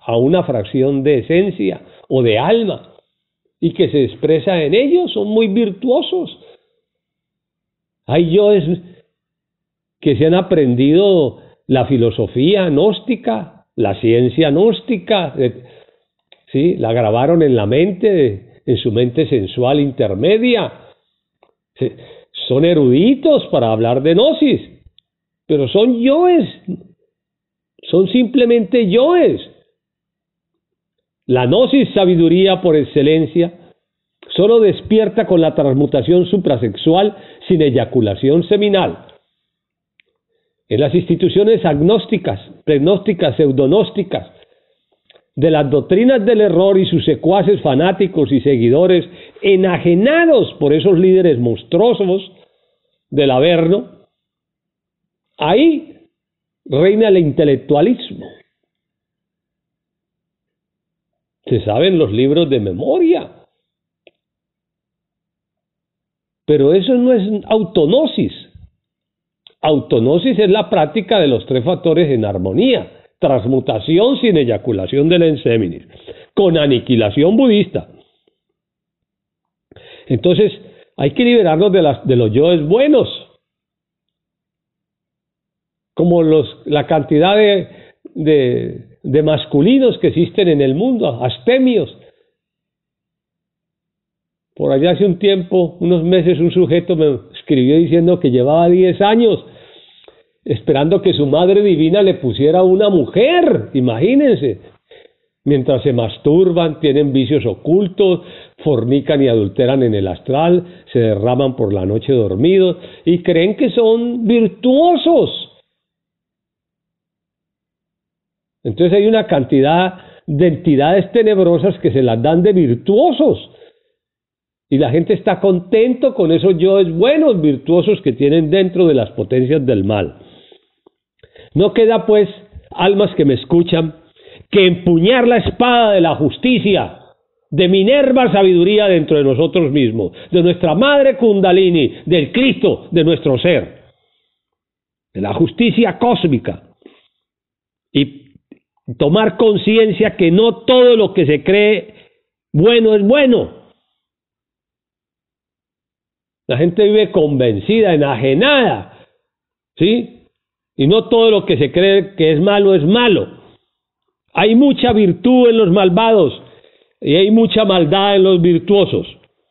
a una fracción de esencia o de alma y que se expresa en ellos, son muy virtuosos. Hay yoes que se han aprendido la filosofía gnóstica, la ciencia gnóstica, ¿sí? La grabaron en la mente, en su mente sensual intermedia. Son eruditos para hablar de gnosis, pero son yoes, son simplemente yoes. La gnosis, sabiduría por excelencia, solo despierta con la transmutación suprasexual sin eyaculación seminal. En las instituciones agnósticas, pregnósticas, pseudognósticas, de las doctrinas del error y sus secuaces fanáticos y seguidores, enajenados por esos líderes monstruosos del Averno, ahí reina el intelectualismo. Se saben los libros de memoria. Pero eso no es autognosis. Autognosis es la práctica de los tres factores en armonía. Transmutación sin eyaculación del enseminis, con aniquilación budista. Entonces, hay que liberarnos de los yoes buenos. Como la cantidad de masculinos que existen en el mundo, astemios. Por allá hace un tiempo, unos meses, un sujeto me escribió diciendo que llevaba 10 años esperando que su madre divina le pusiera una mujer, imagínense. Mientras se masturban, tienen vicios ocultos, fornican y adulteran en el astral, se derraman por la noche dormidos y creen que son virtuosos. Entonces hay una cantidad de entidades tenebrosas que se las dan de virtuosos. Y la gente está contento con esos yoes buenos, virtuosos que tienen dentro de las potencias del mal. No queda pues, almas que me escuchan, que empuñar la espada de la justicia, de Minerva sabiduría dentro de nosotros mismos, de nuestra madre Kundalini, del Cristo, de nuestro ser, de la justicia cósmica, y tomar conciencia que no todo lo que se cree bueno es bueno. La gente vive convencida, enajenada, ¿sí? Y no todo lo que se cree que es malo es malo. Hay mucha virtud en los malvados y hay mucha maldad en los virtuosos.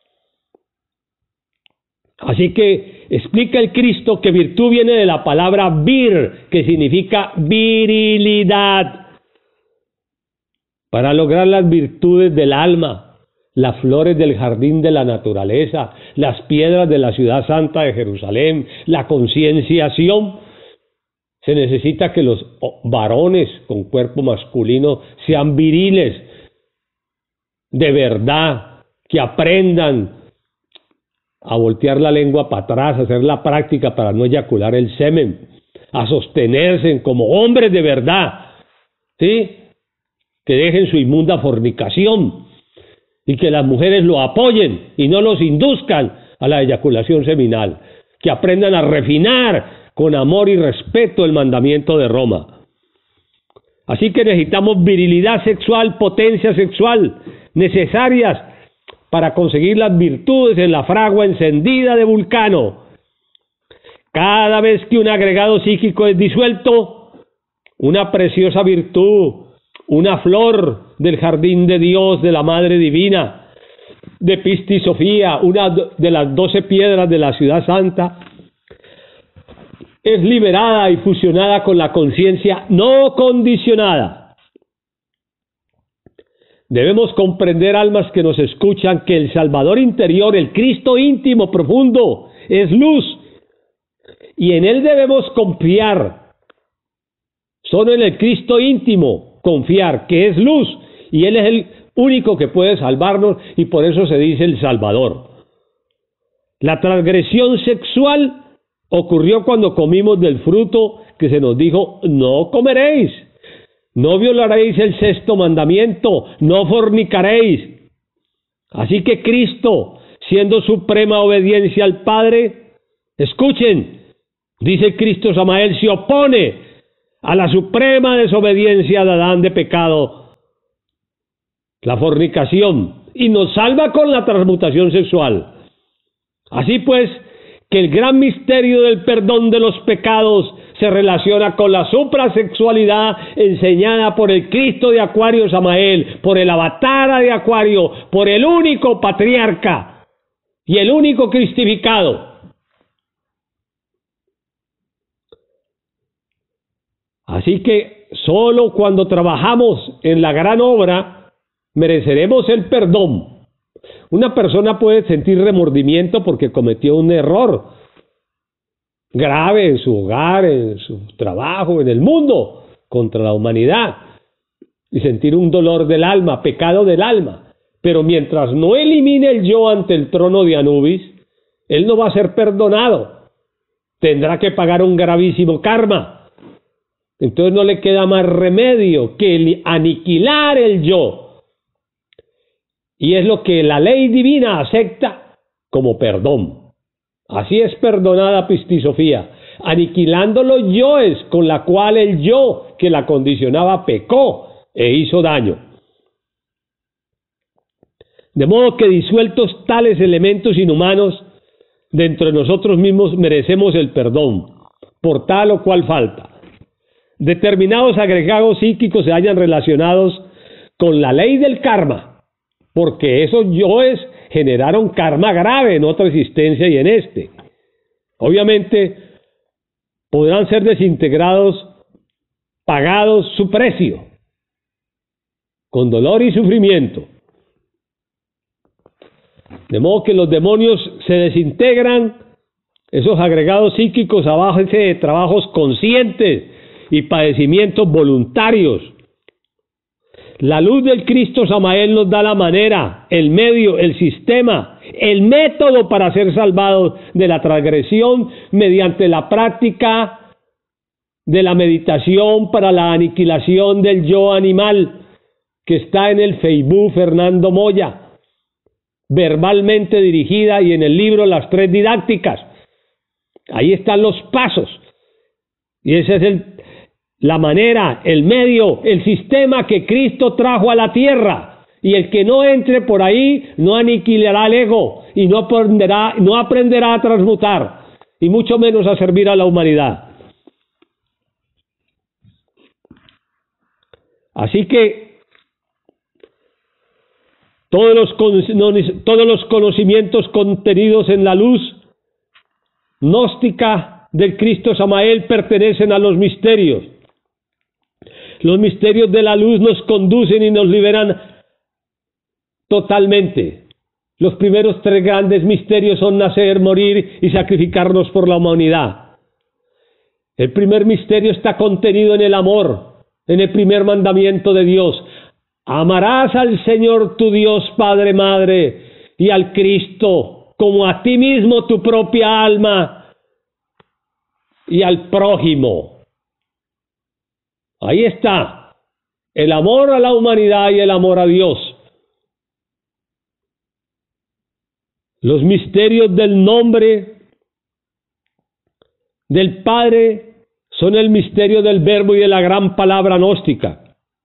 Así que explica el Cristo que virtud viene de la palabra vir, que significa virilidad. Para lograr las virtudes del alma, las flores del jardín de la naturaleza, las piedras de la ciudad santa de Jerusalén, la concienciación, se necesita que los varones con cuerpo masculino sean viriles, de verdad, que aprendan a voltear la lengua para atrás, a hacer la práctica para no eyacular el semen, a sostenerse como hombres de verdad, ¿sí? Que dejen su inmunda fornicación y que las mujeres lo apoyen y no los induzcan a la eyaculación seminal, que aprendan a refinar con amor y respeto el mandamiento de Roma. Así que necesitamos virilidad sexual, potencia sexual, necesarias para conseguir las virtudes en la fragua encendida de Vulcano. Cada vez que un agregado psíquico es disuelto, una preciosa virtud, una flor del jardín de Dios, de la Madre Divina, de Pistis Sofía, una de las 12 piedras de la ciudad santa, es liberada y fusionada con la conciencia no condicionada. Debemos comprender, almas que nos escuchan, que el Salvador interior, el Cristo íntimo profundo, es luz, y en Él debemos confiar. Solo en el Cristo íntimo confiar, que es luz, y Él es el único que puede salvarnos, y por eso se dice el Salvador. La transgresión sexual ocurrió cuando comimos del fruto que se nos dijo: no comeréis, no violaréis el 6º mandamiento, no fornicaréis. Así que Cristo, siendo suprema obediencia al Padre, escuchen, dice Cristo Samael, se opone a la suprema desobediencia de Adán de pecado la fornicación, y nos salva con la transmutación sexual. Así pues, que el gran misterio del perdón de los pecados se relaciona con la suprasexualidad enseñada por el Cristo de Acuario Samael, por el Avatara de Acuario, por el único patriarca y el único cristificado. Así que solo cuando trabajamos en la gran obra mereceremos el perdón. Una persona puede sentir remordimiento porque cometió un error grave en su hogar, en su trabajo, en el mundo, contra la humanidad, y sentir un dolor del alma, pecado del alma. Pero mientras no elimine el yo ante el trono de Anubis, él no va a ser perdonado. Tendrá que pagar un gravísimo karma. Entonces no le queda más remedio que aniquilar el yo. Y es lo que la ley divina acepta como perdón. Así es perdonada Pistisofía, aniquilando los yoes con la cual el yo que la condicionaba pecó e hizo daño. De modo que disueltos tales elementos inhumanos, dentro de nosotros mismos merecemos el perdón, por tal o cual falta. Determinados agregados psíquicos se hallan relacionados con la ley del karma, porque esos yoes generaron karma grave en otra existencia y en este. Obviamente podrán ser desintegrados, pagados su precio, con dolor y sufrimiento. De modo que los demonios se desintegran, esos agregados psíquicos, a base de trabajos conscientes y padecimientos voluntarios. La luz del Cristo Samael nos da la manera, el medio, el sistema, el método para ser salvados de la transgresión mediante la práctica de la meditación para la aniquilación del yo animal, que está en el Facebook Fernando Moya, verbalmente dirigida, y en el libro Las Tres Didácticas. Ahí están los pasos. Y esa es la manera, el medio, el sistema que Cristo trajo a la tierra. Y el que no entre por ahí no aniquilará el ego y no aprenderá a transmutar, y mucho menos a servir a la humanidad. Así que todos los conocimientos contenidos en la luz gnóstica del Cristo Samael pertenecen a los misterios. Los misterios de la luz nos conducen y nos liberan totalmente. Los primeros tres grandes misterios son nacer, morir y sacrificarnos por la humanidad. El primer misterio está contenido en el amor, en el primer mandamiento de Dios. Amarás al Señor tu Dios, Padre, Madre, y al Cristo como a ti mismo, tu propia alma, y al prójimo. Ahí está el amor a la humanidad y el amor a Dios. Los misterios del nombre del Padre son el misterio del Verbo y de la gran palabra gnóstica.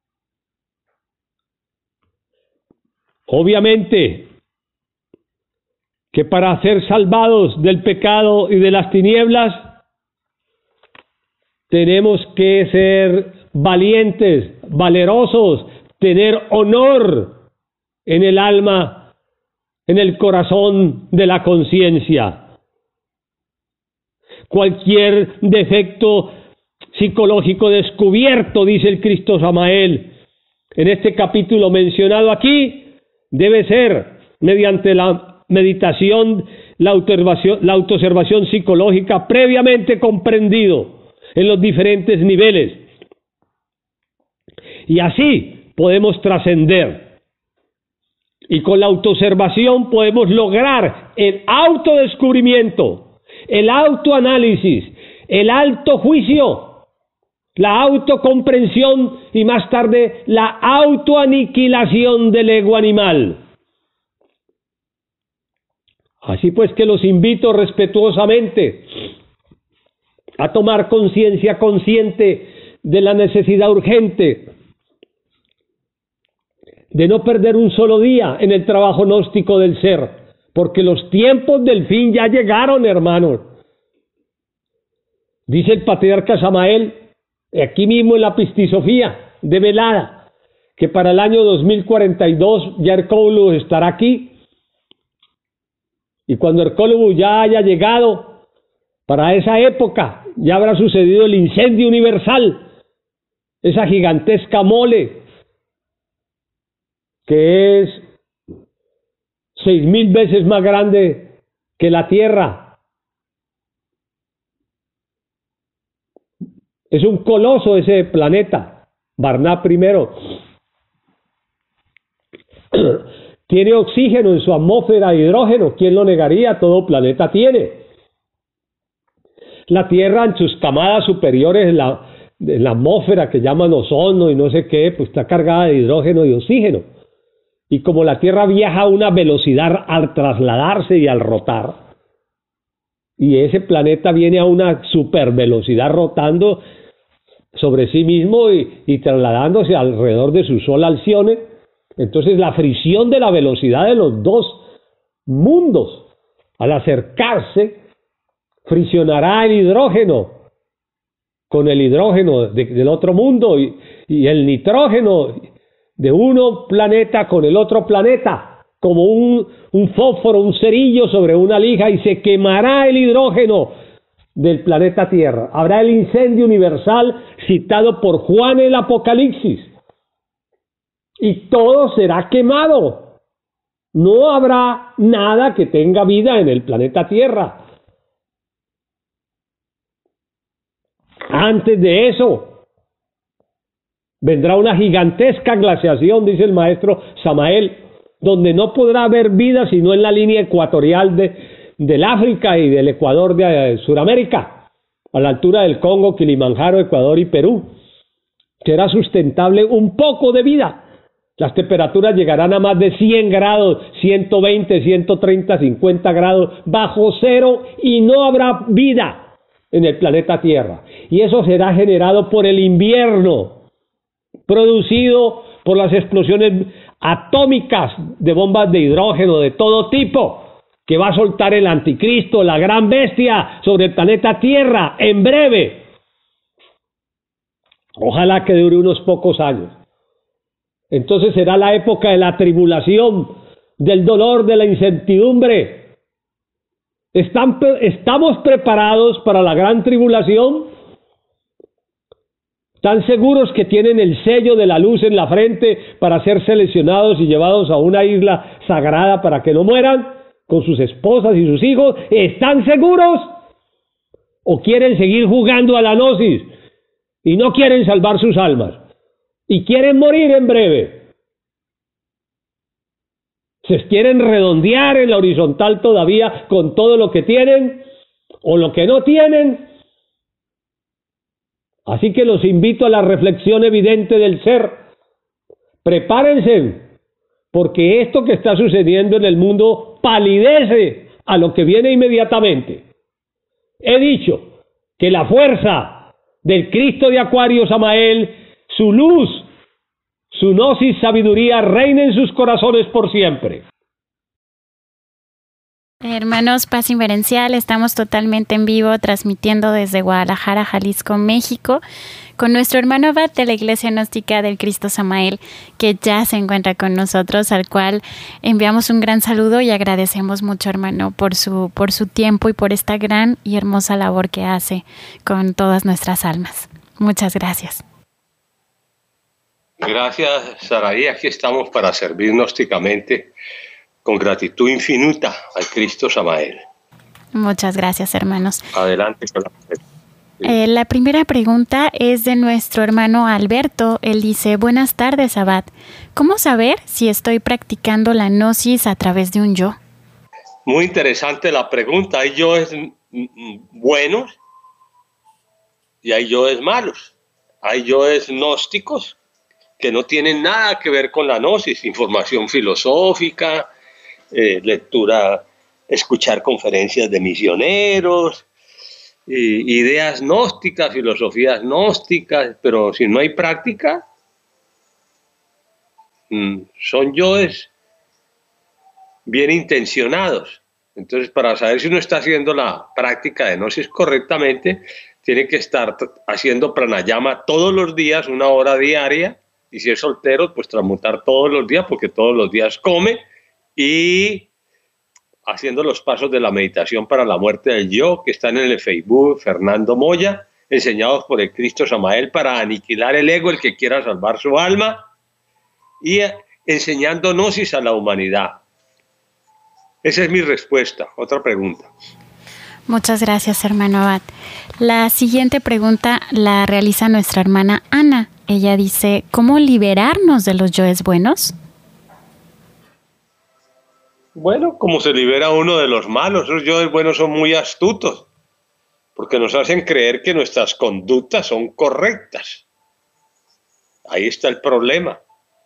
Obviamente que para ser salvados del pecado y de las tinieblas tenemos que ser valientes, valerosos, tener honor en el alma, en el corazón de la conciencia. Cualquier defecto psicológico descubierto, dice el Cristo Samael, en este capítulo mencionado aquí, debe ser mediante la meditación, la autoobservación psicológica previamente comprendido en los diferentes niveles. Y así podemos trascender. Y con la autoobservación podemos lograr el autodescubrimiento, el autoanálisis, el autojuicio, la autocomprensión y más tarde la autoaniquilación del ego animal. Así pues que los invito respetuosamente a tomar conciencia consciente de la necesidad urgente de no perder un solo día en el trabajo gnóstico del ser, porque los tiempos del fin ya llegaron, hermanos. Dice el patriarca Samael, aquí mismo en la Pistisofía de Velada, que para el año 2042 ya Hercólogos estará aquí. Y cuando Hercólogos ya haya llegado, para esa época ya habrá sucedido el incendio universal, esa gigantesca mole, que es 6.000 veces más grande que la Tierra. Es un coloso ese planeta, Barnard primero. Tiene oxígeno en su atmósfera, hidrógeno. ¿Quién lo negaría? Todo planeta tiene. La Tierra en sus camadas superiores, en la atmósfera que llaman ozono y no sé qué, pues está cargada de hidrógeno y oxígeno. Y como la Tierra viaja a una velocidad al trasladarse y al rotar, y ese planeta viene a una supervelocidad rotando sobre sí mismo y trasladándose alrededor de su sol Alcione, entonces la fricción de la velocidad de los dos mundos al acercarse friccionará el hidrógeno con el hidrógeno del otro mundo y el nitrógeno de uno planeta con el otro planeta, como un fósforo, un cerillo sobre una lija, y se quemará el hidrógeno del planeta Tierra. Habrá el incendio universal citado por Juan en el Apocalipsis. Y todo será quemado. No habrá nada que tenga vida en el planeta Tierra. Antes de eso, vendrá una gigantesca glaciación, dice el maestro Samael, donde no podrá haber vida sino en la línea ecuatorial del África y del Ecuador de Sudamérica, a la altura del Congo, Kilimanjaro, Ecuador y Perú. Será sustentable un poco de vida. Las temperaturas llegarán a más de 100 grados, 120, 130, 50 grados, bajo cero, y no habrá vida en el planeta Tierra. Y eso será generado por el invierno, producido por las explosiones atómicas de bombas de hidrógeno de todo tipo, que va a soltar el anticristo, la gran bestia, sobre el planeta Tierra en breve. Ojalá que dure unos pocos años. Entonces será la época de la tribulación, del dolor, de la incertidumbre. ¿Estamos preparados para la gran tribulación? ¿Están seguros que tienen el sello de la luz en la frente para ser seleccionados y llevados a una isla sagrada para que no mueran con sus esposas y sus hijos? ¿Están seguros? ¿O quieren seguir jugando a la gnosis y no quieren salvar sus almas y quieren morir en breve? ¿Se quieren redondear en la horizontal todavía con todo lo que tienen o lo que no tienen? Así que los invito a la reflexión evidente del ser. Prepárense, porque esto que está sucediendo en el mundo palidece a lo que viene inmediatamente. He dicho que la fuerza del Cristo de Acuario Samael, su luz, su gnosis, sabiduría, reina en sus corazones por siempre. Hermanos, Paz Inverencial, estamos totalmente en vivo transmitiendo desde Guadalajara, Jalisco, México, con nuestro hermano abad de la Iglesia Gnóstica del Cristo Samael, que ya se encuentra con nosotros, al cual enviamos un gran saludo y agradecemos mucho, hermano, por su tiempo y por esta gran y hermosa labor que hace con todas nuestras almas. Muchas gracias. Gracias, Saraí. Aquí estamos para servir gnósticamente con gratitud infinita al Cristo Samael. Muchas gracias, hermanos. Adelante. La primera pregunta es de nuestro hermano Alberto. Él dice: buenas tardes, abad. ¿Cómo saber si estoy practicando la gnosis a través de un yo? Muy interesante la pregunta. Hay yoes buenos y hay yoes malos. Hay yoes gnósticos que no tienen nada que ver con la gnosis, información filosófica, lectura, escuchar conferencias de misioneros, ideas gnósticas, filosofías gnósticas, pero si no hay práctica, son yoes bien intencionados. Entonces, para saber si uno está haciendo la práctica de gnosis correctamente, tiene que estar haciendo pranayama todos los días, 1 hora diaria, y si es soltero, pues transmutar todos los días, porque todos los días come, y haciendo los pasos de la meditación para la muerte del yo, que están en el Facebook Fernando Moya, enseñados por el Cristo Samael para aniquilar el ego, el que quiera salvar su alma, y enseñando gnosis a la humanidad. Esa es mi respuesta. Otra pregunta. Muchas gracias, hermano Abad. La siguiente pregunta la realiza nuestra hermana Ana. Ella dice, ¿cómo liberarnos de los yoes buenos? Bueno, como se libera uno de los malos. Los yoes buenos son muy astutos, porque nos hacen creer que nuestras conductas son correctas. Ahí está el problema.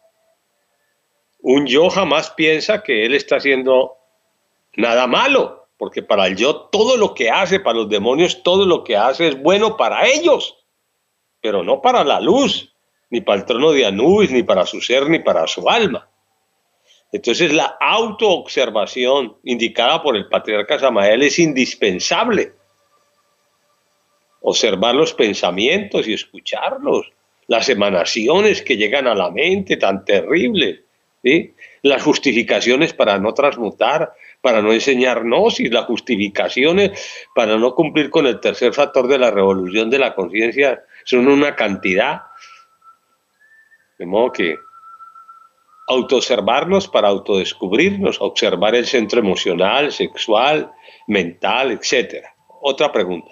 Un yo jamás piensa que él está haciendo nada malo, porque para el yo todo lo que hace, para los demonios todo lo que hace es bueno para ellos, pero no para la luz, ni para el trono de Anubis, ni para su ser, ni para su alma. Entonces la autoobservación indicada por el patriarca Samael es indispensable. Observar los pensamientos y escucharlos, las emanaciones que llegan a la mente tan terribles, ¿sí? Las justificaciones para no transmutar, para no enseñar gnosis, las justificaciones para no cumplir con el tercer factor de la revolución de la conciencia, son una cantidad. De modo que autoobservarnos para autodescubrirnos, observar el centro emocional, sexual, mental, etc. Otra pregunta.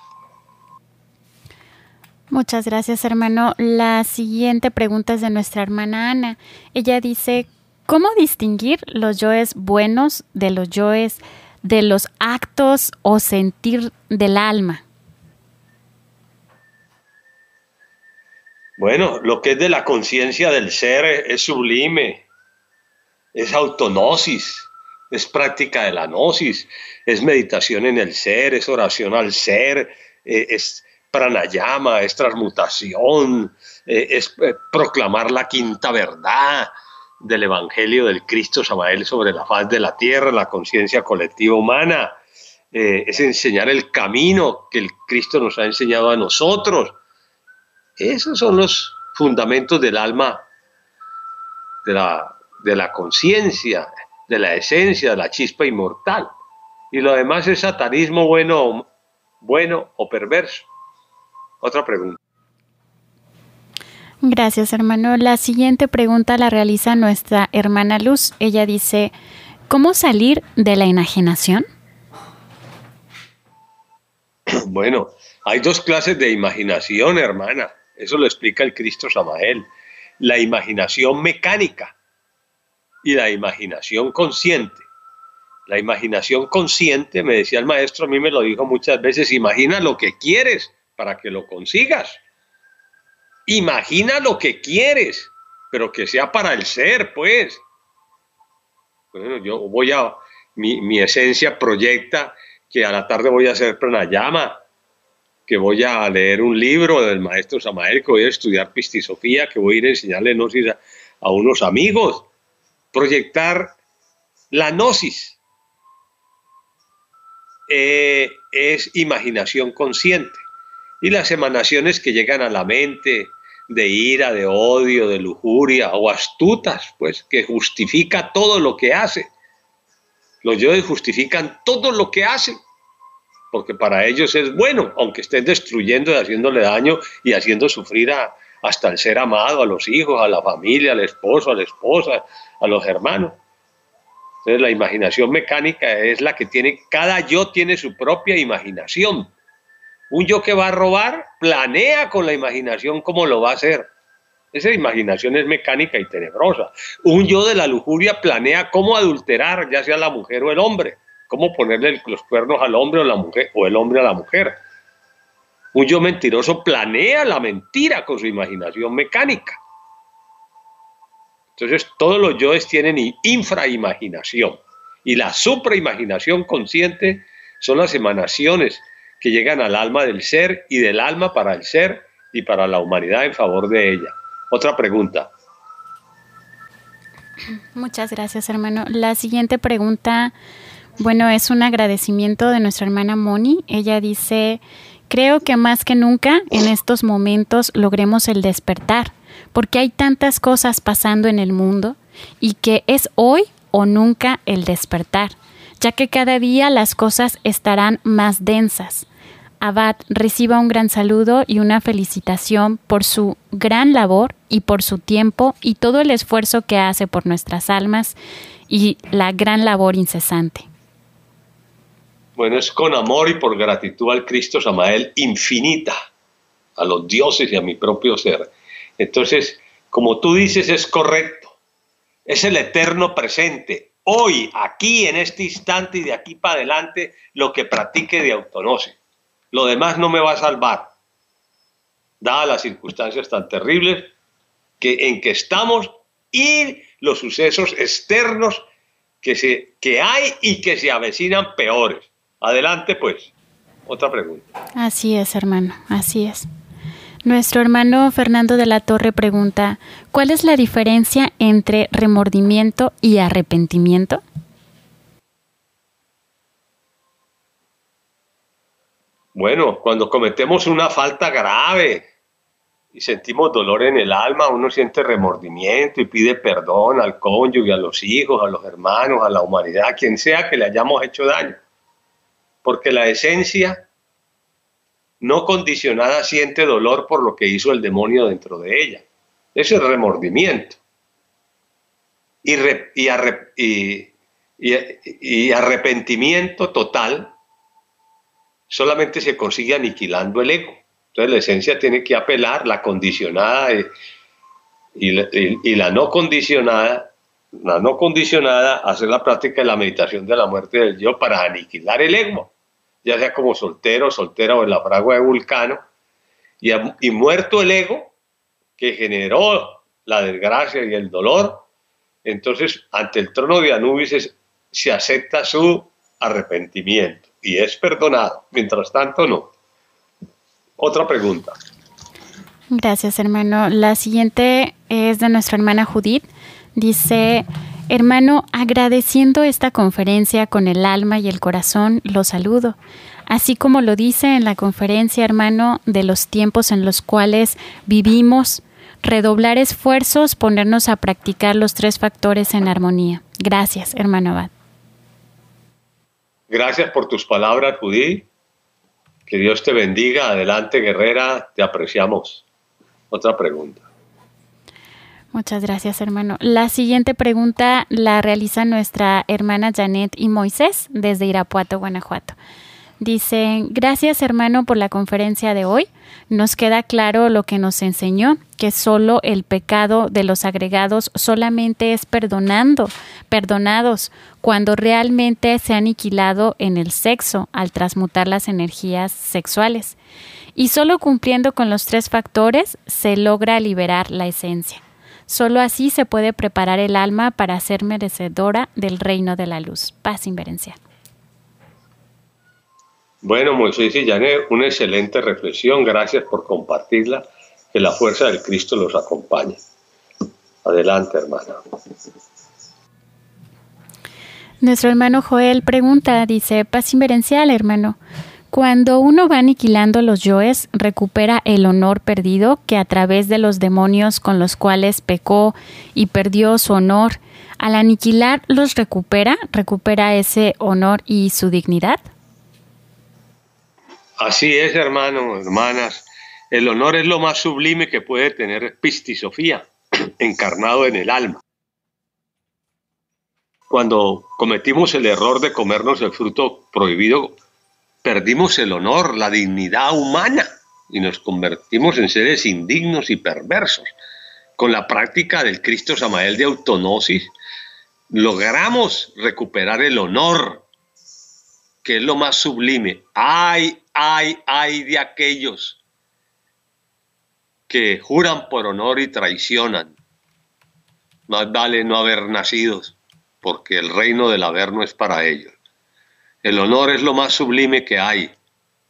Muchas gracias, hermano. La siguiente pregunta es de nuestra hermana Ana. Ella dice, ¿cómo distinguir los yoes buenos de los yoes de los actos o sentir del alma? Bueno, lo que es de la conciencia del ser es sublime, es autognosis, es práctica de la gnosis, es meditación en el ser, es oración al ser, es pranayama, es transmutación, es proclamar la quinta verdad del Evangelio del Cristo Samael sobre la faz de la tierra, la conciencia colectiva humana, es enseñar el camino que el Cristo nos ha enseñado a nosotros. Esos son los fundamentos del alma, de la conciencia, de la esencia, de la chispa inmortal. Y lo demás es satanismo bueno o perverso. Otra pregunta. Gracias, hermano. La siguiente pregunta la realiza nuestra hermana Luz. Ella dice, ¿cómo salir de la enajenación? Bueno, hay 2 clases de imaginación, hermana. Eso lo explica el Cristo Samael. La imaginación mecánica y la imaginación consciente. La imaginación consciente, me decía el maestro, a mí me lo dijo muchas veces, imagina lo que quieres para que lo consigas. Imagina lo que quieres, pero que sea para el ser, pues. Bueno, yo mi esencia proyecta que a la tarde voy a hacer pranayama, que voy a leer un libro del maestro Samael, que voy a estudiar pistisofía, que voy a ir a enseñarle gnosis a unos amigos. Proyectar la gnosis es imaginación consciente. Y las emanaciones que llegan a la mente de ira, de odio, de lujuria o astutas, pues que justifica todo lo que hace. Los yoes justifican todo lo que hacen, porque para ellos es bueno, aunque estén destruyendo y haciéndole daño y haciendo sufrir hasta el ser amado, a los hijos, a la familia, al esposo, a la esposa, a los hermanos. Entonces la imaginación mecánica es la que tiene, cada yo tiene su propia imaginación. Un yo que va a robar planea con la imaginación cómo lo va a hacer. Esa imaginación es mecánica y tenebrosa. Un yo de la lujuria planea cómo adulterar, ya sea la mujer o el hombre. Cómo ponerle los cuernos al hombre o la mujer, o el hombre a la mujer. Un yo mentiroso planea la mentira con su imaginación mecánica. Entonces todos los yoes tienen infraimaginación. Y la supraimaginación consciente son las emanaciones que llegan al alma del ser y del alma para el ser y para la humanidad en favor de ella. Otra pregunta. Muchas gracias, hermano. La siguiente pregunta, bueno, es un agradecimiento de nuestra hermana Moni. Ella dice: creo que más que nunca en estos momentos logremos el despertar, porque hay tantas cosas pasando en el mundo y que es hoy o nunca el despertar, ya que cada día las cosas estarán más densas. Abad, reciba un gran saludo y una felicitación por su gran labor y por su tiempo y todo el esfuerzo que hace por nuestras almas y la gran labor incesante. Bueno, es con amor y por gratitud al Cristo Samael infinita, a los dioses y a mi propio ser. Entonces, como tú dices, es correcto. Es el eterno presente. Hoy, aquí, en este instante y de aquí para adelante, lo que practique de autonosis. Lo demás no me va a salvar, dadas las circunstancias tan terribles en que estamos y los sucesos externos que hay y que se avecinan peores. Adelante, pues. Otra pregunta. Así es, hermano, así es. Nuestro hermano Fernando de la Torre pregunta: ¿cuál es la diferencia entre remordimiento y arrepentimiento? Bueno, cuando cometemos una falta grave y sentimos dolor en el alma, uno siente remordimiento y pide perdón al cónyuge, a los hijos, a los hermanos, a la humanidad, a quien sea que le hayamos hecho daño. Porque la esencia no condicionada siente dolor por lo que hizo el demonio dentro de ella. Ese es remordimiento. Y arrepentimiento total solamente se consigue aniquilando el ego. Entonces la esencia tiene que apelar, la condicionada y la no condicionada, hacer la práctica de la meditación de la muerte del yo para aniquilar el ego, ya sea como soltero, soltera o en la fragua de Vulcano, y muerto el ego que generó la desgracia y el dolor, entonces ante el trono de Anubis se acepta su arrepentimiento y es perdonado. Mientras tanto, no. Otra pregunta. Gracias, hermano. La siguiente es de nuestra hermana Judith. Dice: hermano, agradeciendo esta conferencia con el alma y el corazón, lo saludo. Así como lo dice en la conferencia, hermano, de los tiempos en los cuales vivimos, redoblar esfuerzos, ponernos a practicar los 3 factores en armonía. Gracias, hermano Abad. Gracias por tus palabras, Judith. Que Dios te bendiga. Adelante, guerrera. Te apreciamos. Otra pregunta. Muchas gracias, hermano. La siguiente pregunta la realiza nuestra hermana Janet y Moisés desde Irapuato, Guanajuato. Dicen: gracias, hermano, por la conferencia de hoy. Nos queda claro lo que nos enseñó, que solo el pecado de los agregados solamente es perdonados cuando realmente se ha aniquilado en el sexo al transmutar las energías sexuales. Y solo cumpliendo con los 3 factores se logra liberar la esencia. Solo así se puede preparar el alma para ser merecedora del reino de la luz. Paz inverencial. Bueno, Moisés y Janet, una excelente reflexión. Gracias por compartirla. Que la fuerza del Cristo los acompañe. Adelante, hermana. Nuestro hermano Joel pregunta, dice: paz inverencial, hermano. Cuando uno va aniquilando los yoes, recupera el honor perdido que a través de los demonios con los cuales pecó y perdió su honor. Al aniquilar, ¿los recupera ese honor y su dignidad? Así es, hermanos, hermanas. El honor es lo más sublime que puede tener Pistisofía, encarnado en el alma. Cuando cometimos el error de comernos el fruto prohibido, perdimos el honor, la dignidad humana y nos convertimos en seres indignos y perversos. Con la práctica del Cristo Samael de autonosis, logramos recuperar el honor, que es lo más sublime. Ay de aquellos que juran por honor y traicionan. Más vale no haber nacido, porque el reino del haber no es para ellos. El honor es lo más sublime que hay.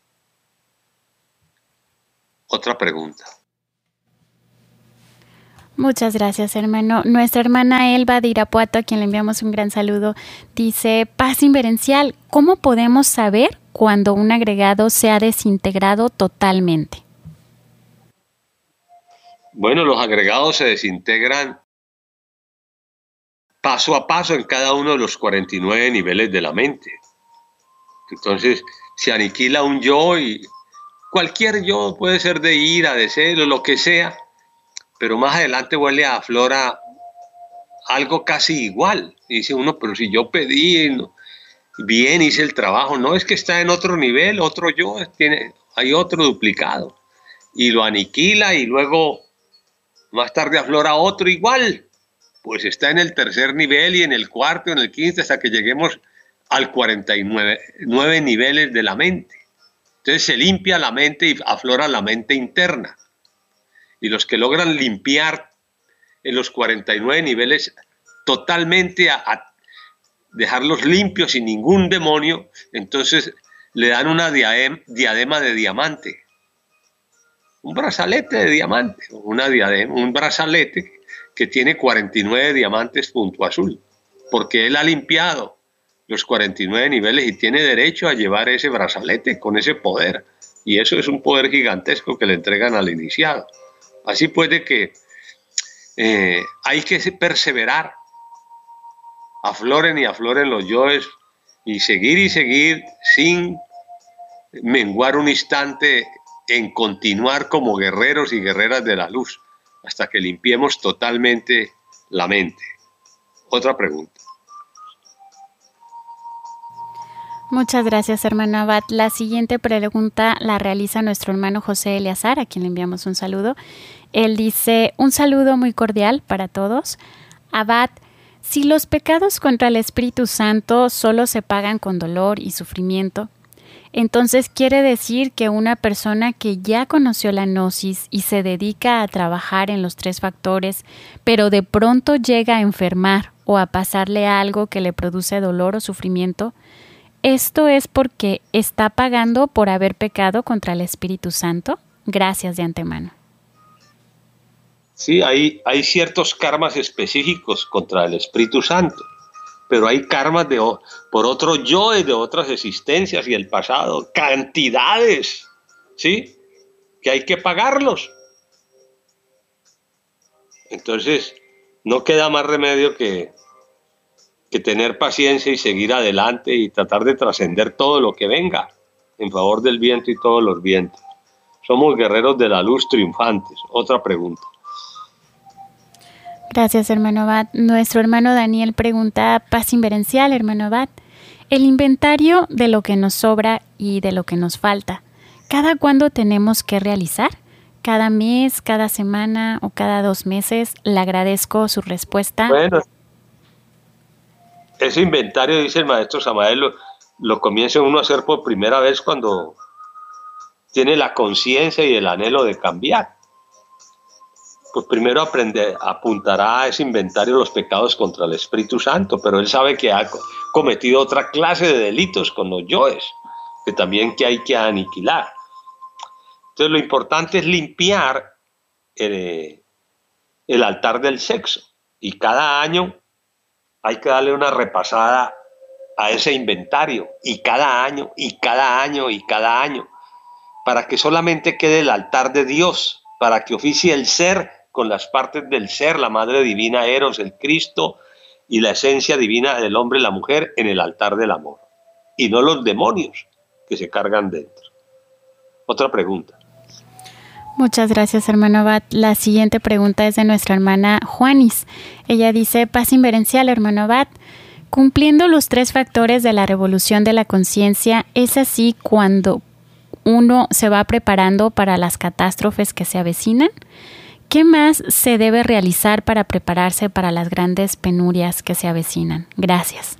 Otra pregunta. Muchas gracias, hermano. Nuestra hermana Elba de Irapuato, a quien le enviamos un gran saludo, dice, paz inverencial, ¿cómo podemos saber cuando un agregado se ha desintegrado totalmente? Bueno, los agregados se desintegran paso a paso en cada uno de los 49 niveles de la mente. Entonces, se aniquila un yo y cualquier yo, puede ser de ira, de celo, lo que sea, pero más adelante vuelve a aflora algo casi igual. Y dice uno, pero si yo pedí, bien, hice el trabajo, no, es que está en otro nivel, otro yo, hay otro duplicado. Y lo aniquila y luego más tarde aflora otro igual. Pues está en el tercer nivel y en el cuarto, en el quinto, hasta que lleguemos al 49 niveles de la mente. Entonces se limpia la mente y aflora la mente interna. Y los que logran limpiar en los 49 niveles totalmente, a dejarlos limpios sin ningún demonio, entonces le dan una diadema de diamante. Un brazalete de diamante, un brazalete que tiene 49 diamantes punto azul, porque él ha limpiado los 49 niveles y tiene derecho a llevar ese brazalete con ese poder. Y eso es un poder gigantesco que le entregan al iniciado. Así puede que hay que perseverar, afloren y afloren los yoes y seguir sin menguar un instante en continuar como guerreros y guerreras de la luz hasta que limpiemos totalmente la mente. Otra pregunta. Muchas gracias, hermano Abad. La siguiente pregunta la realiza nuestro hermano José Eleazar, a quien le enviamos un saludo. Él dice, un saludo muy cordial para todos. Abad, si los pecados contra el Espíritu Santo solo se pagan con dolor y sufrimiento, entonces quiere decir que una persona que ya conoció la gnosis y se dedica a trabajar en los 3 factores, pero de pronto llega a enfermar o a pasarle algo que le produce dolor o sufrimiento, ¿esto es porque está pagando por haber pecado contra el Espíritu Santo? Gracias de antemano. Sí, hay ciertos karmas específicos contra el Espíritu Santo, pero hay karmas por otros yoes de otras existencias y el pasado, cantidades, ¿sí? Que hay que pagarlos. Entonces, no queda más remedio que tener paciencia y seguir adelante y tratar de trascender todo lo que venga en favor del viento y todos los vientos. Somos guerreros de la luz triunfantes. Otra pregunta. Gracias, hermano Abad. Nuestro hermano Daniel pregunta, paz inverencial, hermano Abad, el inventario de lo que nos sobra y de lo que nos falta, ¿cada cuándo tenemos que realizar? ¿Cada mes, cada semana o cada 2 meses? Le agradezco su respuesta. Bueno, ese inventario, dice el maestro Samael, lo comienza uno a hacer por primera vez cuando tiene la conciencia y el anhelo de cambiar. Pues primero apuntará a ese inventario los pecados contra el Espíritu Santo, pero él sabe que ha cometido otra clase de delitos con los yoes, que hay que aniquilar. Entonces lo importante es limpiar el altar del sexo, y cada año hay que darle una repasada a ese inventario, y cada año, para que solamente quede el altar de Dios, para que oficie el ser con las partes del ser, la Madre Divina Eros, el Cristo, y la esencia divina del hombre y la mujer en el altar del amor, y no los demonios que se cargan dentro. Otra pregunta. Muchas gracias, hermano Abad. La siguiente pregunta es de nuestra hermana Juanis. Ella dice, paz inverencial, hermano Abad, cumpliendo los 3 factores de la revolución de la conciencia, ¿es así cuando uno se va preparando para las catástrofes que se avecinan? ¿Qué más se debe realizar para prepararse para las grandes penurias que se avecinan? Gracias.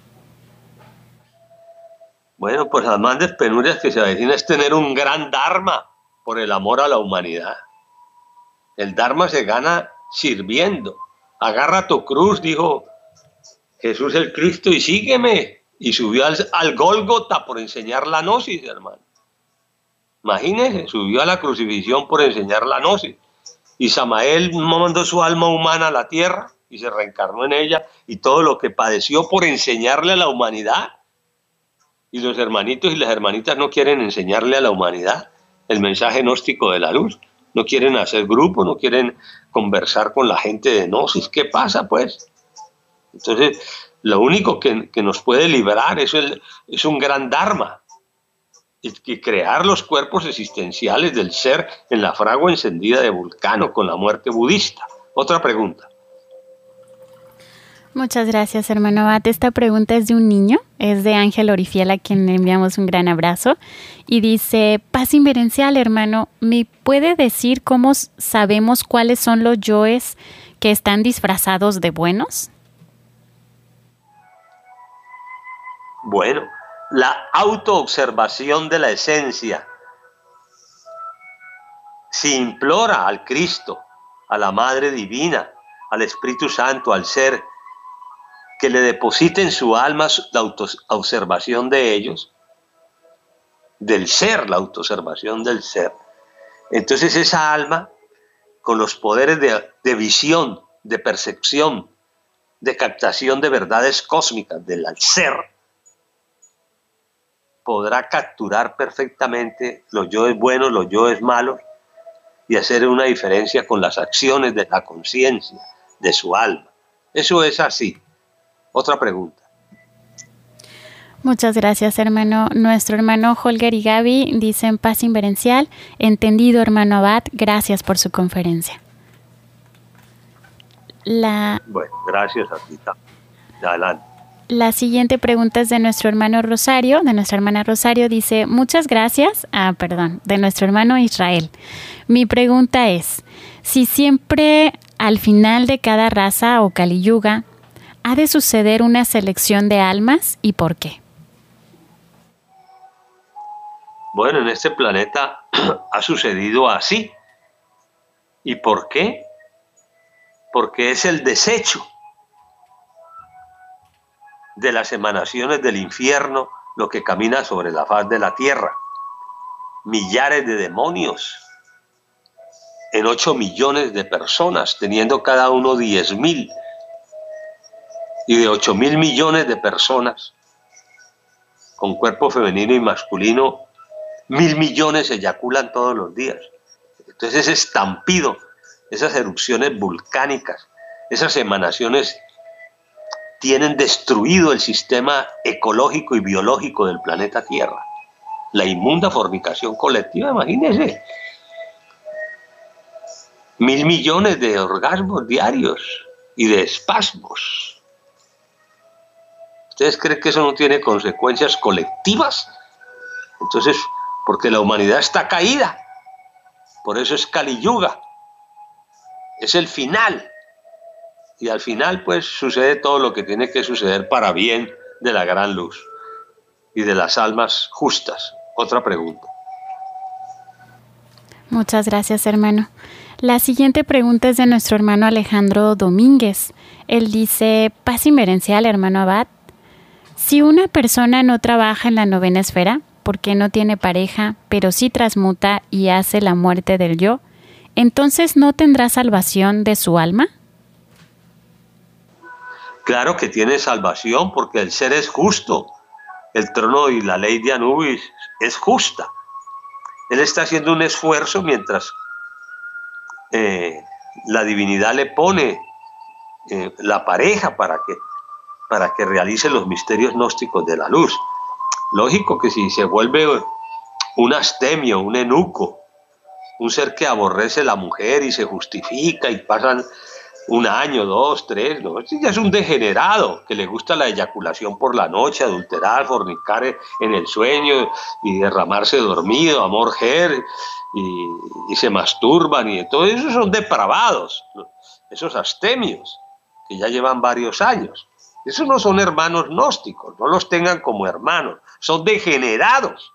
Bueno, pues las grandes penurias que se avecinan es tener un gran dharma por el amor a la humanidad. El dharma se gana sirviendo. Agarra tu cruz, dijo Jesús el Cristo, y sígueme. Y subió al Gólgota por enseñar la gnosis, hermano. Imagínense, subió a la crucifixión por enseñar la gnosis. Y Samael mandó su alma humana a la tierra y se reencarnó en ella, y todo lo que padeció por enseñarle a la humanidad. Y los hermanitos y las hermanitas no quieren enseñarle a la humanidad el mensaje gnóstico de la luz. No quieren hacer grupo, no quieren conversar con la gente de Gnosis. ¿Qué pasa, pues? Entonces, lo único que nos puede liberar es un gran dharma. Y crear los cuerpos existenciales del ser en la fragua encendida de Vulcano con la muerte budista. Otra pregunta. Muchas gracias, hermano Abad. Esta pregunta es de un niño, es de Ángel Orifiel, a quien le enviamos un gran abrazo. Y dice, paz inverencial, hermano, ¿me puede decir cómo sabemos cuáles son los yoes que están disfrazados de buenos? Bueno, la autoobservación de la esencia. Si implora al Cristo, a la Madre Divina, al Espíritu Santo, al Ser, que le deposite en su alma la autoobservación de ellos, del ser, la autoobservación del ser. Entonces esa alma, con los poderes de visión, de percepción, de captación de verdades cósmicas del ser, podrá capturar perfectamente los yoes buenos, los yoes malos, y hacer una diferencia con las acciones de la conciencia, de su alma. Eso es así. Otra pregunta. Muchas gracias, hermano. Nuestro hermano Holger y Gaby dicen paz inverencial. Entendido, hermano Abad. Gracias por su conferencia. Bueno, gracias a ti. Adelante. La siguiente pregunta es de nuestro hermano Rosario, de nuestra hermana Rosario. Dice, muchas gracias. De nuestro hermano Israel. Mi pregunta es, si siempre al final de cada raza o Kali Yuga ha de suceder una selección de almas, ¿y por qué? Bueno, en este planeta ha sucedido así. ¿Y por qué? Porque es el desecho de las emanaciones del infierno lo que camina sobre la faz de la tierra. Millares de demonios en 8 millones de personas, teniendo cada uno 10.000. Y de 8.000 millones de personas con cuerpo femenino y masculino, 1.000 millones eyaculan todos los días. Entonces ese estampido, esas erupciones volcánicas, esas emanaciones tienen destruido el sistema ecológico y biológico del planeta Tierra. La inmunda fornicación colectiva, imagínense. 1.000 millones de orgasmos diarios y de espasmos. ¿Ustedes creen que eso no tiene consecuencias colectivas? Entonces, porque la humanidad está caída. Por eso es Kali Yuga. Es el final. Y al final, pues, sucede todo lo que tiene que suceder para bien de la gran luz y de las almas justas. Otra pregunta. Muchas gracias, hermano. La siguiente pregunta es de nuestro hermano Alejandro Domínguez. Él dice, paz inverencial, hermano Abad. Si una persona no trabaja en la novena esfera, porque no tiene pareja, pero sí transmuta y hace la muerte del yo, ¿entonces no tendrá salvación de su alma? Claro que tiene salvación, porque el ser es justo. El trono y la ley de Anubis es justa. Él está haciendo un esfuerzo mientras la divinidad le pone la pareja para que realice los misterios gnósticos de la luz. Lógico que si se vuelve un astemio, un eunuco, un ser que aborrece la mujer y se justifica y pasan 1 año, 2, 3, no, este ya es un degenerado que le gusta la eyaculación por la noche, adulterar, fornicar en el sueño y derramarse dormido, amor ger, y se masturban y todo eso. Son depravados, esos astemios que ya llevan varios años. Esos no son hermanos gnósticos, no los tengan como hermanos, son degenerados.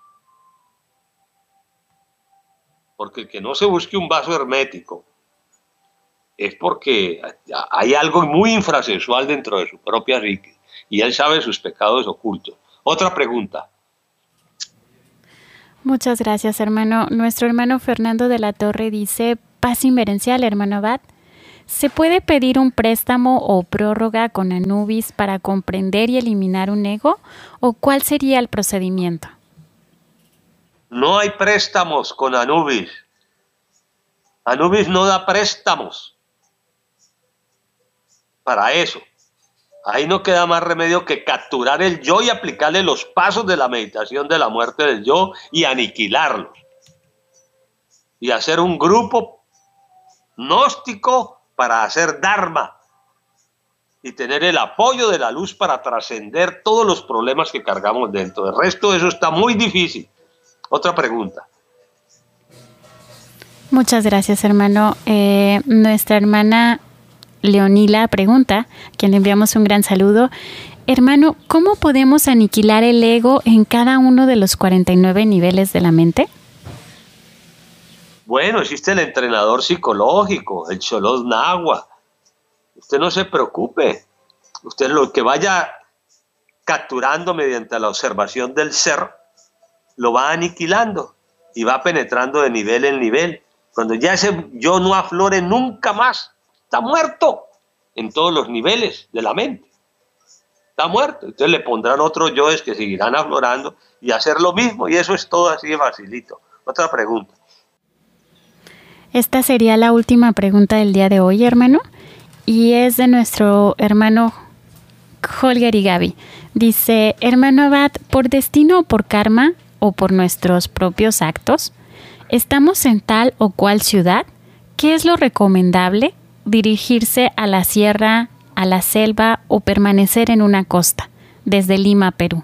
Porque el que no se busque un vaso hermético es porque hay algo muy infrasexual dentro de su propia psique y él sabe sus pecados ocultos. Otra pregunta. Muchas gracias, hermano. Nuestro hermano Fernando de la Torre dice, Paz Inverencial, hermano Abad. ¿Se puede pedir un préstamo o prórroga con Anubis para comprender y eliminar un ego? ¿O cuál sería el procedimiento? No hay préstamos con Anubis. Anubis no da préstamos para eso. Ahí no queda más remedio que capturar el yo y aplicarle los pasos de la meditación de la muerte del yo y aniquilarlo. Y hacer un grupo gnóstico para hacer Dharma y tener el apoyo de la luz para trascender todos los problemas que cargamos dentro. El resto de eso está muy difícil. Otra pregunta. Muchas gracias, hermano. Nuestra hermana Leonila pregunta, a quien le enviamos un gran saludo. Hermano, ¿cómo podemos aniquilar el ego en cada uno de los 49 niveles de la mente? Bueno, existe el entrenador psicológico, el Xolotl Nahua. Usted no se preocupe. Usted lo que vaya capturando mediante la observación del ser, lo va aniquilando y va penetrando de nivel en nivel. Cuando ya ese yo no aflore nunca más, está muerto en todos los niveles de la mente. Está muerto. Entonces le pondrán otros yoes que seguirán aflorando y hacer lo mismo. Y eso es todo así de facilito. Otra pregunta. Esta sería la última pregunta del día de hoy, hermano. Y es de nuestro hermano Holger y Gaby. Dice, hermano Abad, ¿por destino o por karma o por nuestros propios actos estamos en tal o cual ciudad? ¿Qué es lo recomendable? ¿Dirigirse a la sierra, a la selva o permanecer en una costa, desde Lima, Perú?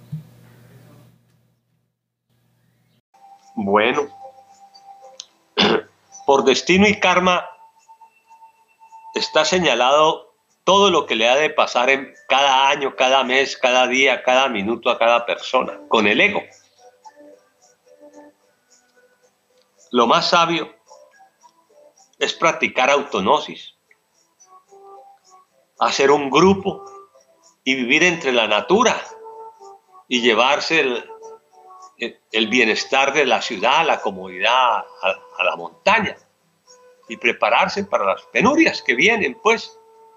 Bueno, por destino y karma está señalado todo lo que le ha de pasar en cada año, cada mes, cada día, cada minuto a cada persona, con el ego. Lo más sabio es practicar autognosis, hacer un grupo y vivir entre la natura y llevarse el bienestar de la ciudad, la comodidad a la montaña y prepararse para las penurias que vienen, pues.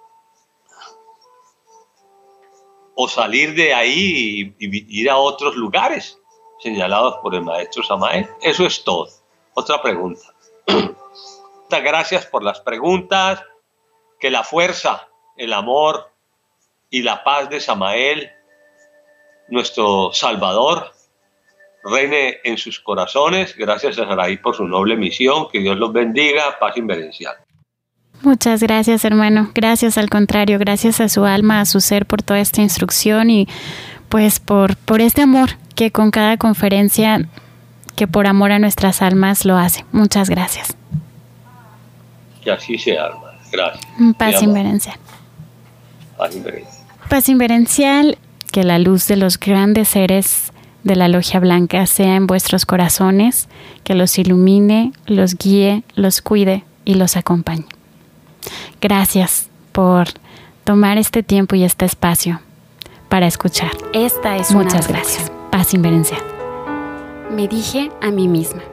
O salir de ahí y ir a otros lugares señalados por el maestro Samael. Eso es todo. Otra pregunta. Muchas gracias por las preguntas. Que la fuerza, el amor y la paz de Samael, nuestro Salvador, reine en sus corazones. Gracias a Saraí por su noble misión. Que Dios los bendiga. Paz inverencial. Muchas gracias, hermano. Gracias, al contrario, gracias a su alma, a su ser por toda esta instrucción y pues por este amor que con cada conferencia, que por amor a nuestras almas lo hace. Muchas gracias. Que así sea, hermano. Gracias. Paz inverencial. Paz inverencial. Paz inverencial, que la luz de los grandes seres de la Logia Blanca sea en vuestros corazones, que los ilumine, los guíe, los cuide y los acompañe. Gracias por tomar este tiempo y este espacio para escuchar. Esta es Muchas gracias. Paz inverencial. Me dije a mí misma.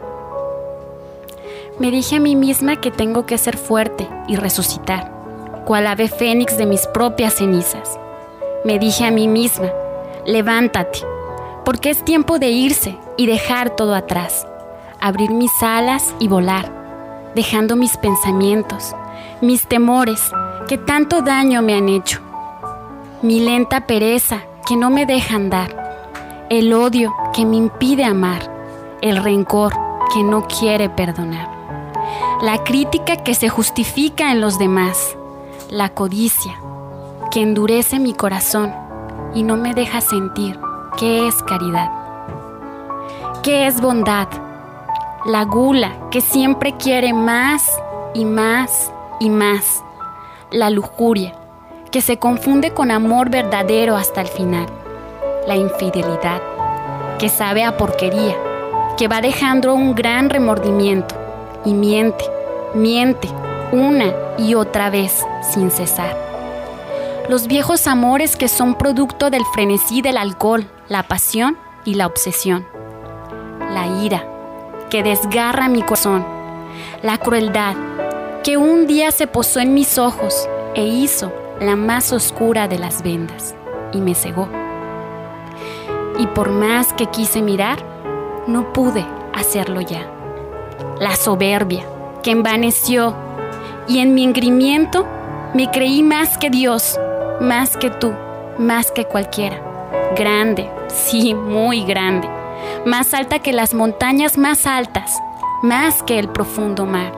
Me dije a mí misma que tengo que ser fuerte y resucitar, cual ave fénix de mis propias cenizas. Me dije a mí misma, levántate, porque es tiempo de irse y dejar todo atrás, abrir mis alas y volar, dejando mis pensamientos, mis temores que tanto daño me han hecho, mi lenta pereza que no me deja andar, el odio que me impide amar, el rencor que no quiere perdonar, la crítica que se justifica en los demás, la codicia que endurece mi corazón y no me deja sentir qué es caridad, qué es bondad, la gula que siempre quiere más y más y más, la lujuria que se confunde con amor verdadero hasta el final, la infidelidad que sabe a porquería, que va dejando un gran remordimiento y miente una y otra vez sin cesar. Los viejos amores que son producto del frenesí del alcohol, la pasión y la obsesión. La ira que desgarra mi corazón, la crueldad, que un día se posó en mis ojos e hizo la más oscura de las vendas, y me cegó. Y por más que quise mirar, no pude hacerlo ya. La soberbia, que envaneció, y en mi engreimiento me creí más que Dios, más que tú, más que cualquiera. Grande, sí, muy grande, más alta que las montañas más altas, más que el profundo mar.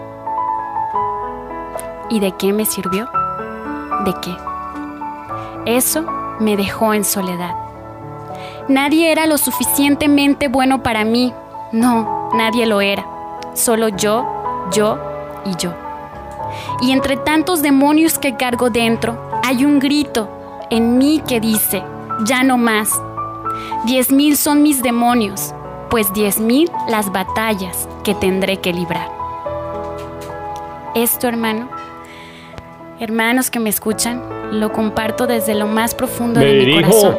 ¿Y de qué me sirvió? ¿De qué? Eso me dejó en soledad. Nadie era lo suficientemente bueno para mí. No, nadie lo era. Solo yo y yo. Y entre tantos demonios que cargo dentro, hay un grito en mí que dice: ya no más. 10,000 son mis demonios, pues 10,000 las batallas que tendré que librar. Esto, hermanos que me escuchan, lo comparto desde lo más profundo de mi corazón.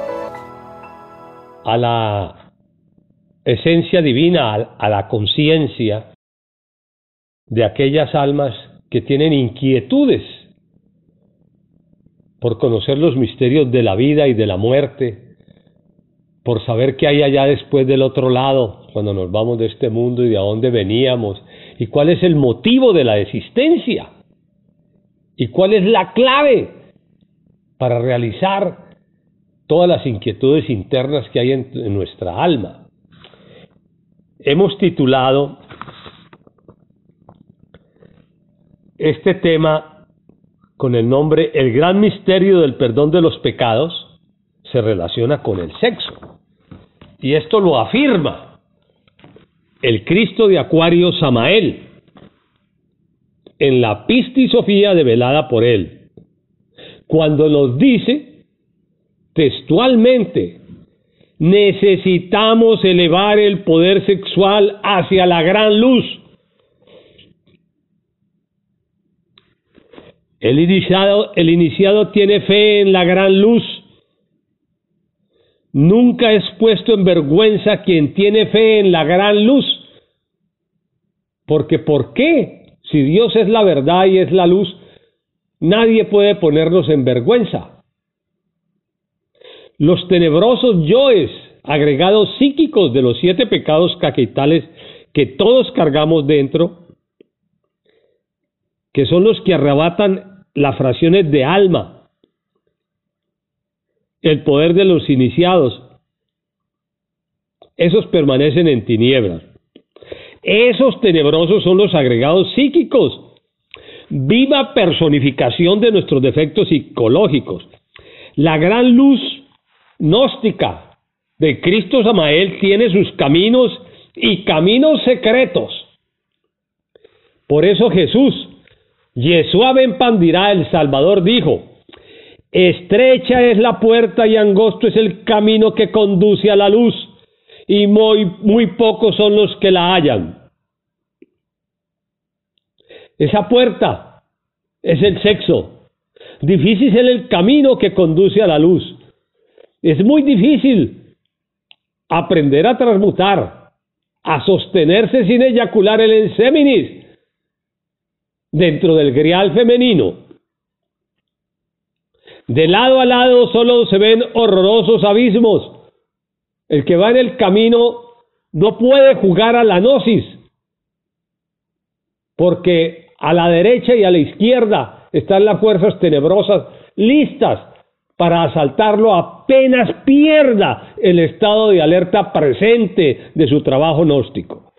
A la esencia divina, a la conciencia de aquellas almas que tienen inquietudes por conocer los misterios de la vida y de la muerte, por saber qué hay allá después del otro lado, cuando nos vamos de este mundo y de a dónde veníamos, y cuál es el motivo de la existencia, y cuál es la clave para realizar todas las inquietudes internas que hay en nuestra alma. Hemos titulado este tema con el nombre El gran misterio del perdón de los pecados. Se relaciona con el sexo, y esto lo afirma el Cristo de Acuario Samael en la Pistis Sofía develada por él, cuando nos dice textualmente: necesitamos elevar el poder sexual hacia la gran luz. El iniciado tiene fe en la gran luz. Nunca es puesto en vergüenza quien tiene fe en la gran luz. Porque ¿por qué? Si Dios es la verdad y es la luz, nadie puede ponernos en vergüenza. Los tenebrosos yoes, agregados psíquicos de los 7 pecados capitales que todos cargamos dentro, que son los que arrebatan las fracciones de alma, el poder de los iniciados, esos permanecen en tinieblas. Esos tenebrosos son los agregados psíquicos, viva personificación de nuestros defectos psicológicos. La gran luz gnóstica de Cristo Samael tiene sus caminos y caminos secretos. Por eso Jesús, Yeshua ben Pandirá, el Salvador, dijo: estrecha es la puerta y angosto es el camino que conduce a la luz, y muy pocos son los que la hallan. Esa puerta es el sexo. Difícil es el camino que conduce a la luz. Es muy difícil aprender a transmutar, a sostenerse sin eyacular el enseminis dentro del grial femenino. De lado a lado solo se ven horrorosos abismos. El que va en el camino no puede jugar a la gnosis, porque a la derecha y a la izquierda están las fuerzas tenebrosas listas para asaltarlo apenas pierda el estado de alerta presente de su trabajo gnóstico.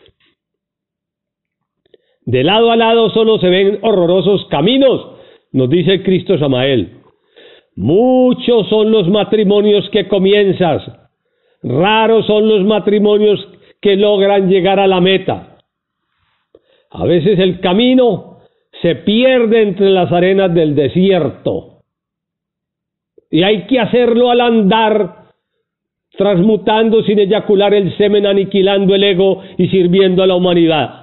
De lado a lado solo se ven horrorosos caminos, nos dice el Cristo Samael. Muchos son los matrimonios que comienzas, raros son los matrimonios que logran llegar a la meta. A veces el camino se pierde entre las arenas del desierto y hay que hacerlo al andar, transmutando sin eyacular el semen, aniquilando el ego y sirviendo a la humanidad.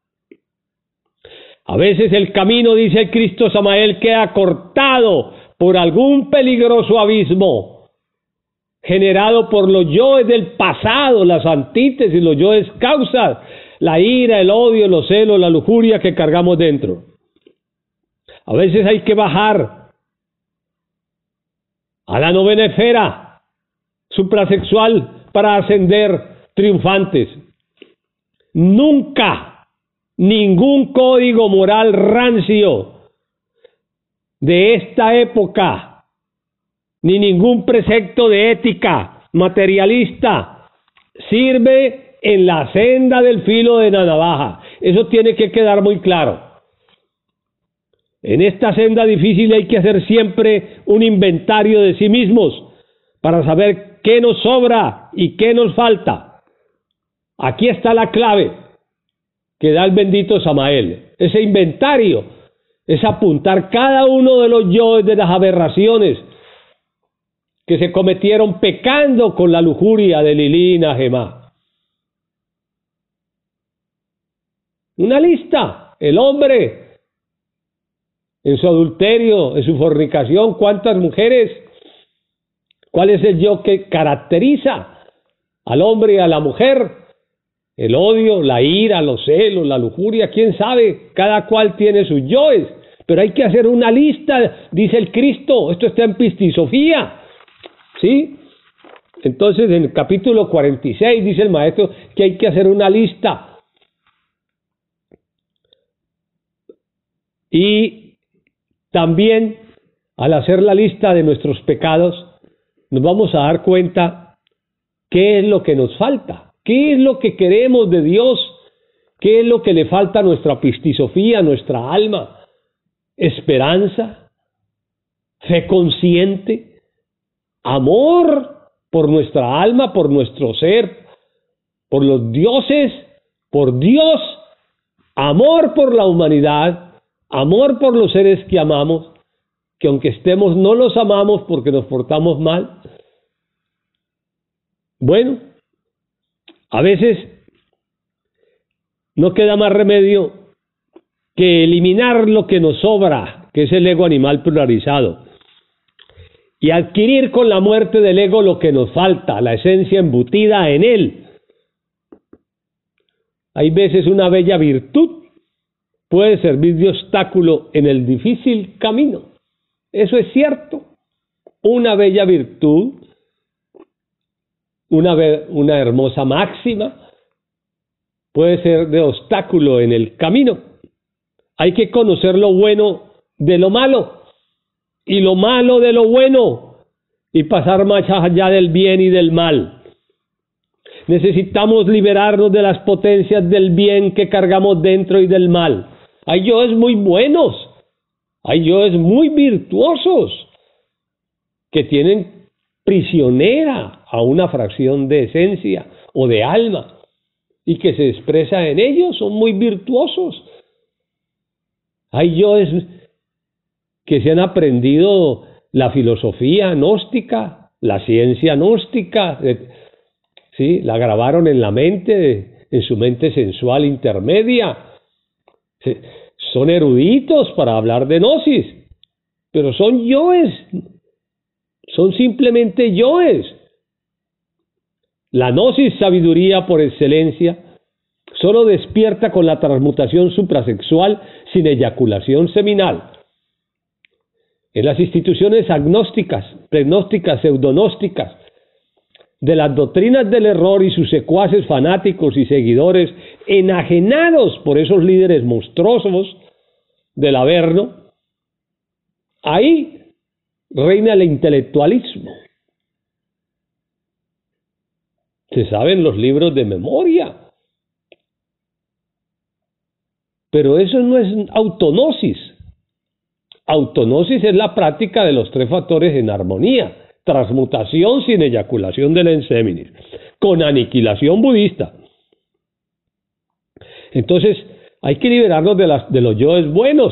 A veces el camino, dice el Cristo Samael, queda cortado por algún peligroso abismo generado por los yoes del pasado, las antítesis, los yoes causas, la ira, el odio, los celos, la lujuria que cargamos dentro. A veces hay que bajar a la novena esfera suprasexual para ascender triunfantes. Nunca ningún código moral rancio de esta época, ni ningún precepto de ética materialista sirve en la senda del filo de la navaja. Eso tiene que quedar muy claro. En esta senda difícil hay que hacer siempre un inventario de sí mismos para saber qué nos sobra y qué nos falta. Aquí está la clave que da el bendito Samael. Ese inventario es apuntar cada uno de los yoes, de las aberraciones que se cometieron pecando con la lujuria de Lilí y Najemá. Una lista. El hombre en su adulterio, en su fornicación, ¿cuántas mujeres? ¿Cuál es el yo que caracteriza al hombre y a la mujer? El odio, la ira, los celos, la lujuria, quién sabe, cada cual tiene sus yoes, pero hay que hacer una lista, dice el Cristo, esto está en Pistisofía, ¿sí? Entonces en el capítulo 46 dice el maestro que hay que hacer una lista. Y también, al hacer la lista de nuestros pecados, nos vamos a dar cuenta qué es lo que nos falta, qué es lo que queremos de Dios, qué es lo que le falta a nuestra pistisofía, a nuestra alma. Esperanza, fe consciente, amor por nuestra alma, por nuestro ser, por los dioses, por Dios, amor por la humanidad, amor por los seres que amamos, que aunque estemos no los amamos porque nos portamos mal. Bueno, a veces no queda más remedio que eliminar lo que nos sobra, que es el ego animal pluralizado, y adquirir con la muerte del ego lo que nos falta, la esencia embutida en él. Hay veces una bella virtud puede servir de obstáculo en el difícil camino. Eso es cierto. Una bella virtud, una hermosa máxima, puede ser de obstáculo en el camino. Hay que conocer lo bueno de lo malo y lo malo de lo bueno y pasar más allá del bien y del mal. Necesitamos liberarnos de las potencias del bien que cargamos dentro y del mal. Hay yoes muy buenos, hay yoes muy virtuosos que tienen prisionera a una fracción de esencia o de alma y que se expresa en ellos, son muy virtuosos. Hay yoes que se han aprendido la filosofía gnóstica, la ciencia gnóstica, ¿sí? La grabaron en la mente, en su mente sensual intermedia. Son eruditos para hablar de gnosis, pero son yoes, son simplemente yoes. La gnosis, sabiduría por excelencia, solo despierta con la transmutación suprasexual sin eyaculación seminal. En las instituciones agnósticas, pregnósticas, pseudognósticas, de las doctrinas del error y sus secuaces fanáticos y seguidores, enajenados por esos líderes monstruosos del Averno, ahí reina el intelectualismo. Se saben los libros de memoria, pero eso no es autognosis. Autognosis es la práctica de los tres factores en armonía: transmutación sin eyaculación del enseminis, con aniquilación budista. Entonces, hay que liberarnos de los yoes buenos,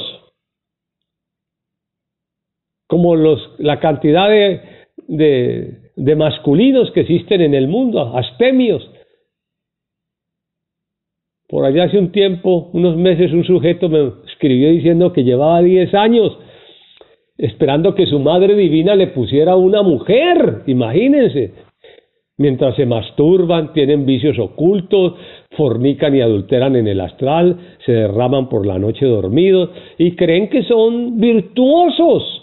como la cantidad de masculinos que existen en el mundo, astemios. Por allá hace un tiempo, unos meses, un sujeto me escribió diciendo que llevaba 10 años esperando que su madre divina le pusiera una mujer, imagínense. mientras se masturban, tienen vicios ocultos, fornican y adulteran en el astral, se derraman por la noche dormidos y creen que son virtuosos.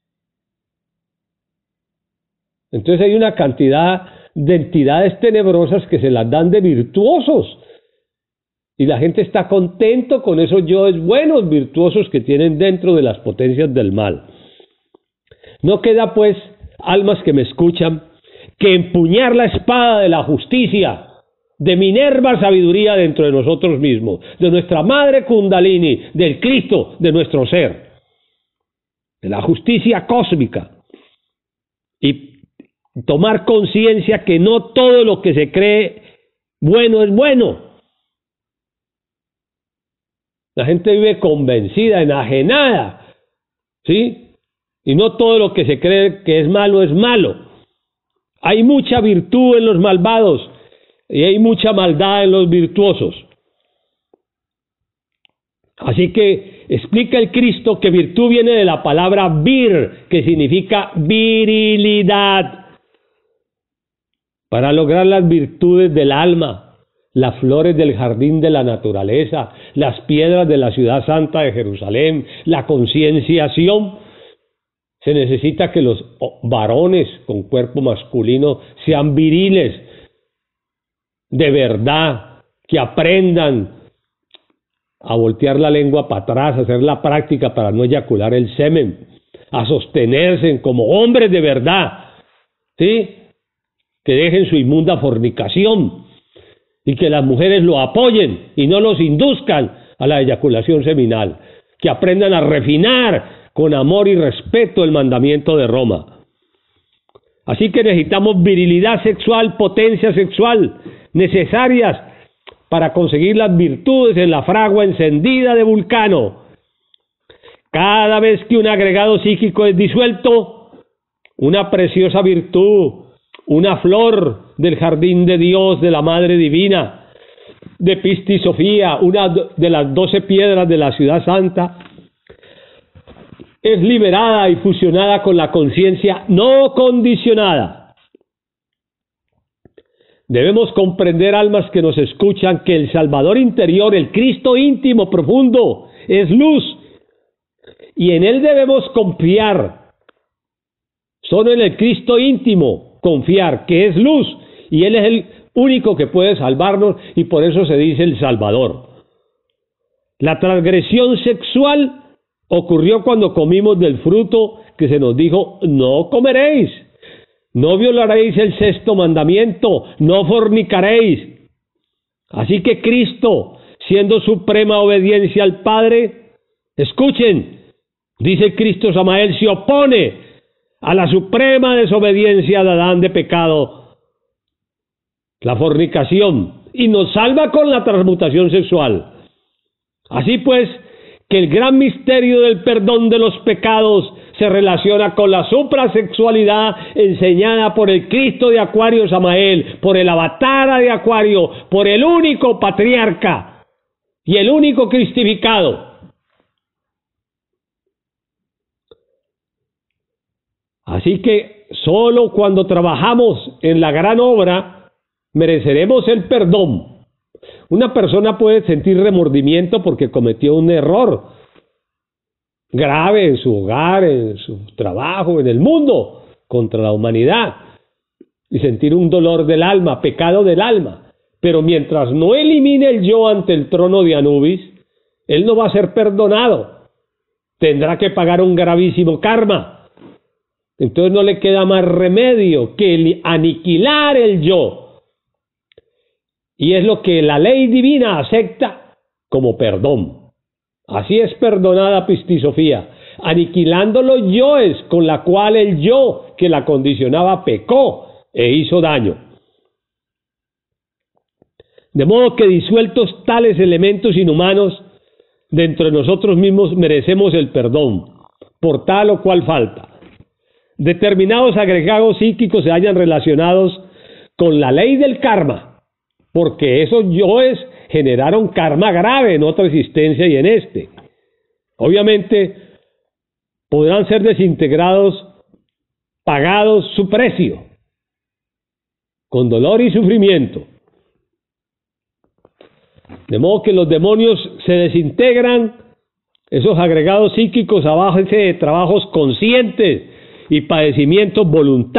Entonces hay una cantidad de entidades tenebrosas que se las dan de virtuosos. Y la gente está contento con esos yoes buenos, virtuosos que tienen dentro de las potencias del mal. No queda pues, almas que me escuchan, que empuñar la espada de la justicia, de Minerva sabiduría dentro de nosotros mismos, de nuestra madre Kundalini, del Cristo, de nuestro ser, de la justicia cósmica, y tomar conciencia que no todo lo que se cree bueno es bueno. La gente vive convencida, enajenada, ¿sí? Y no todo lo que se cree que es malo es malo. Hay mucha virtud en los malvados y hay mucha maldad en los virtuosos. Así que explica el Cristo que virtud viene de la palabra vir, que significa virilidad. Para lograr las virtudes del alma, las flores del jardín de la naturaleza, las piedras de la ciudad santa de Jerusalén, la concienciación, se necesita que los varones con cuerpo masculino sean viriles, de verdad, que aprendan a voltear la lengua para atrás, a hacer la práctica para no eyacular el semen, a sostenerse como hombres de verdad, ¿sí? Que dejen su inmunda fornicación y que las mujeres lo apoyen y no los induzcan a la eyaculación seminal, que aprendan a refinar con amor y respeto el mandamiento de Roma. Así que necesitamos virilidad sexual, potencia sexual, necesarias para conseguir las virtudes en la fragua encendida de Vulcano. Cada vez que un agregado psíquico es disuelto, una preciosa virtud, una flor del jardín de Dios, de la Madre Divina, de Pistis Sofía, una de las 12 piedras de la ciudad santa, es liberada y fusionada con la conciencia no condicionada. Debemos comprender, almas que nos escuchan, que el Salvador interior, el Cristo íntimo profundo, es luz, y en Él debemos confiar. Solo en el Cristo íntimo confiar, que es luz, y Él es el único que puede salvarnos, y por eso se dice el Salvador. La transgresión sexual ocurrió cuando comimos del fruto que se nos dijo: no comeréis, no violaréis el 6º mandamiento, no fornicaréis. Así que Cristo, siendo suprema obediencia al Padre, escuchen, dice Cristo Samael, se opone a la suprema desobediencia de Adán de pecado, la fornicación, y nos salva con la transmutación sexual. Así pues, que el gran misterio del perdón de los pecados se relaciona con la suprasexualidad enseñada por el Cristo de Acuario Samael, por el Avatara de Acuario, por el único patriarca y el único cristificado. Así que solo cuando trabajamos en la gran obra mereceremos el perdón. Una persona puede sentir remordimiento porque cometió un error grave en su hogar, en su trabajo, en el mundo, contra la humanidad, y sentir un dolor del alma, pecado del alma. Pero mientras no elimine el yo ante el trono de Anubis, él no va a ser perdonado. Tendrá que pagar un gravísimo karma. Entonces no le queda más remedio que aniquilar el yo. Y es lo que la ley divina acepta como perdón. Así es perdonada Pistisofía, aniquilando los yoes con la cual el yo que la condicionaba pecó e hizo daño. De modo que disueltos tales elementos inhumanos, dentro de nosotros mismos merecemos el perdón, por tal o cual falta. Determinados agregados psíquicos se hallan relacionados con la ley del karma, porque esos yoes generaron karma grave en otra existencia y en este. Obviamente podrán ser desintegrados, pagados su precio. con dolor y sufrimiento. De modo que los demonios se desintegran, esos agregados psíquicos, a base de trabajos conscientes y padecimientos voluntarios